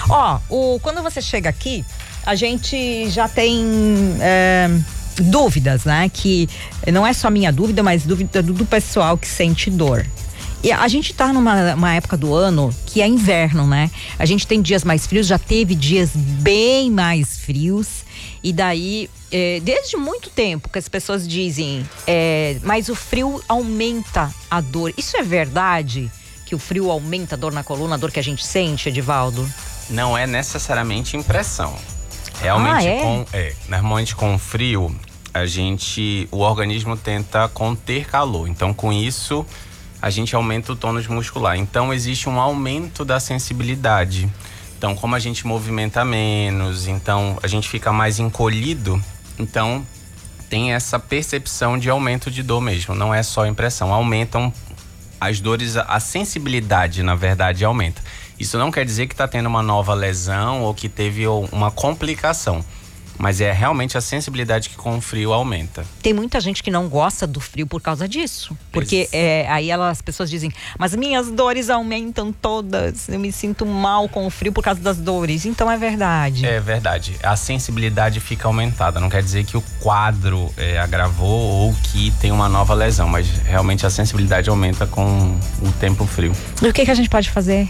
Quando você chega aqui, a gente já tem dúvidas, né? Que não é só minha dúvida, mas dúvida do pessoal que sente dor. E a gente tá numa época do ano que é inverno, né? A gente tem dias mais frios, já teve dias bem mais frios. E daí, desde muito tempo que as pessoas dizem, mas o frio aumenta a dor. Isso é verdade? Que o frio aumenta a dor na coluna, a dor que a gente sente, Edivaldo? Não é necessariamente impressão. Realmente, normalmente com o frio, o organismo tenta conter calor. Então, com isso, a gente aumenta o tônus muscular. Então, existe um aumento da sensibilidade. Então, como a gente movimenta menos, então a gente fica mais encolhido, então tem essa percepção de aumento de dor mesmo. Não é só impressão, aumentam as dores, a sensibilidade, na verdade, aumenta. Isso não quer dizer que está tendo uma nova lesão ou que teve uma complicação. Mas é realmente a sensibilidade que com o frio aumenta. Tem muita gente que não gosta do frio por causa disso. Porque aí as pessoas dizem, mas minhas dores aumentam todas. Eu me sinto mal com o frio por causa das dores. Então é verdade. É verdade. A sensibilidade fica aumentada. Não quer dizer que o quadro agravou ou que tem uma nova lesão. Mas realmente a sensibilidade aumenta com o tempo frio. E o que a gente pode fazer?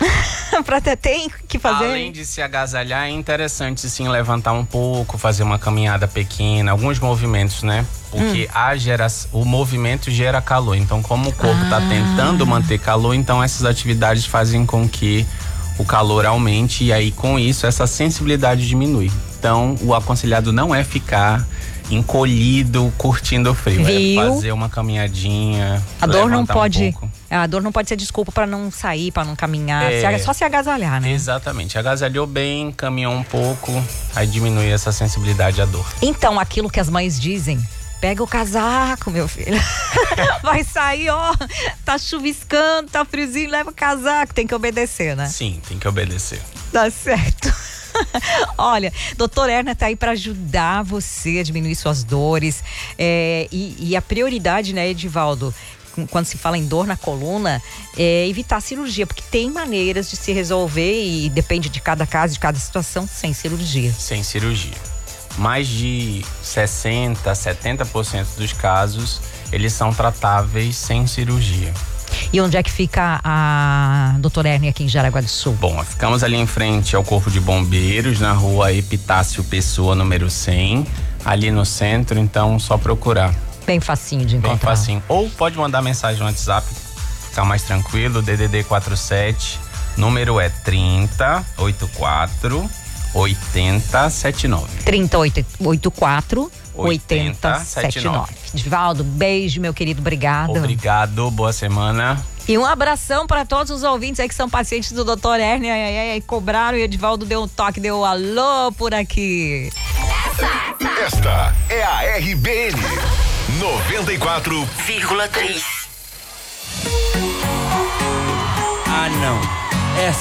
Tem que fazer. Além de se agasalhar, é interessante sim levantar um pouco, fazer uma caminhada pequena, alguns movimentos, né? Porque o movimento gera calor. Então, como o corpo está tentando manter calor, então essas atividades fazem com que o calor aumente e aí com isso essa sensibilidade diminui. Então, o aconselhado não é ficar encolhido, curtindo o frio. Viu? É fazer uma caminhadinha. A dor não pode. A dor não pode ser desculpa para não sair, para não caminhar. Só se agasalhar, né? Exatamente. Agasalhou bem, caminhou um pouco, aí diminui essa sensibilidade à dor. Então, aquilo que as mães dizem, pega o casaco, meu filho. Vai sair, tá chuviscando, tá friozinho, leva o casaco. Tem que obedecer, né? Sim, tem que obedecer. Tá certo. Olha, doutor Erna tá aí para ajudar você a diminuir suas dores. E a prioridade, né, Edivaldo, quando se fala em dor na coluna, é evitar a cirurgia, porque tem maneiras de se resolver e depende de cada caso, de cada situação, sem cirurgia. Sem cirurgia. Mais de 60%, 70% dos casos, eles são tratáveis sem cirurgia. E onde é que fica a doutora Erna aqui em Jaraguá do Sul? Bom, ficamos ali em frente ao Corpo de Bombeiros, na rua Epitácio Pessoa, número 100, ali no centro, então só procurar. Bem facinho de encontrar. Bem facinho. Ou pode mandar mensagem no WhatsApp, ficar mais tranquilo, DDD 47, número é 3084 8079. 3084 8079. Edivaldo, beijo, meu querido, obrigado. Obrigado, boa semana. E um abração para todos os ouvintes aí que são pacientes do Dr. Erna e cobraram, e o Edivaldo deu um toque, deu um alô por aqui. Esta é a RBN 94,3. Ah, não.